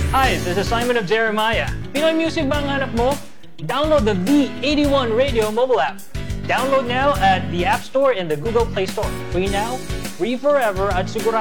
Hi, this is Simon of Jeremiah. Pinoy music ba ang hanap mo? Download the V81 Radio mobile app. Download now at the App Store and the Google Play Store. Free now, free forever at sigurado